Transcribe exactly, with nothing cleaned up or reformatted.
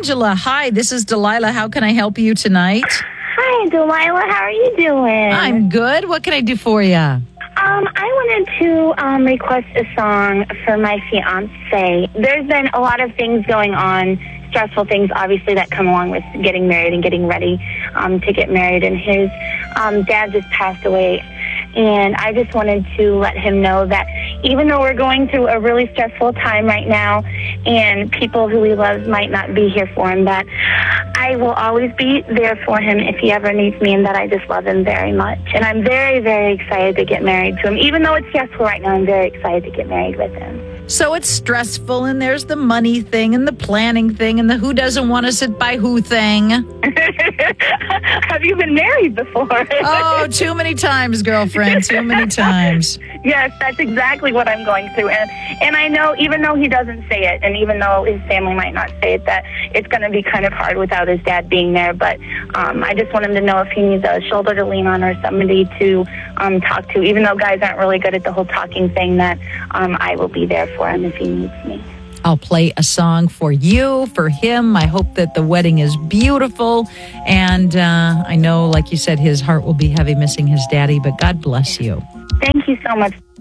Angela, hi, this is Delilah. How can I help you tonight? Hi, Delilah. How are you doing? I'm good. What can I do for you? Um, I wanted to um, request a song for my fiance. There's been a lot of things going on, stressful things, obviously, that come along with getting married and getting ready um, to get married. And his um, dad just passed away. And I just wanted to let him know that even though we're going through a really stressful time right now and people who he loves might not be here for him, that I will always be there for him if he ever needs me, and that I just love him very much. And I'm very, very excited to get married to him. Even though it's stressful right now, I'm very excited to get married with him. So it's stressful, and there's the money thing and the planning thing and the who doesn't want to sit by who thing. Have you been married before? Oh, too many times, girlfriend, too many times. Yes, that's exactly what I'm going through. And and I know, even though he doesn't say it, and even though his family might not say it, that it's going to be kind of hard without his dad being there. But um, I just want him to know if he needs a shoulder to lean on or somebody to um, talk to, even though guys aren't really good at the whole talking thing, that um, I will be there for him if he needs me. I'll play a song for you, for him. I hope that the wedding is beautiful. And uh, I know, like you said, his heart will be heavy missing his daddy, but God bless you. Thank you so much.